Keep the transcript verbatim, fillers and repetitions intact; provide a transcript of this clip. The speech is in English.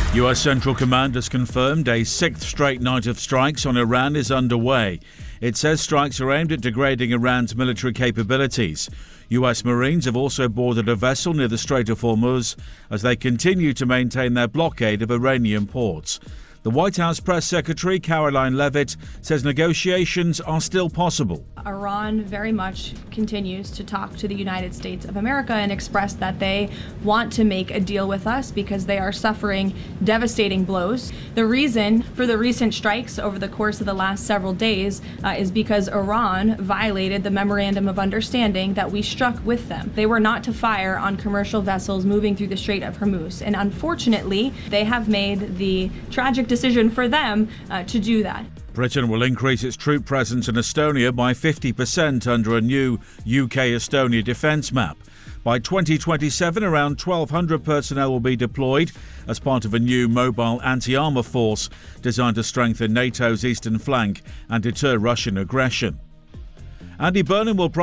U S Central Command has confirmed a sixth straight night of strikes on Iran is underway. It says strikes are aimed at degrading Iran's military capabilities. U S Marines have also boarded a vessel near the Strait of Hormuz as they continue to maintain their blockade of Iranian ports. The White House Press Secretary Caroline Leavitt says negotiations are still possible. Iran very much continues to talk to the United States of America and express that they want to make a deal with us because they are suffering devastating blows. The reason for the recent strikes over the course of the last several days uh, is because Iran violated the memorandum of understanding that we struck with them. They were not to fire on commercial vessels moving through the Strait of Hormuz, and unfortunately, they have made the tragic decision for them uh, to do that. Britain will increase its troop presence in Estonia by fifty percent under a new U K-Estonia defence map. By twenty twenty-seven, around twelve hundred personnel will be deployed as part of a new mobile anti-armour force designed to strengthen NATO's eastern flank and deter Russian aggression. Andy Burnham will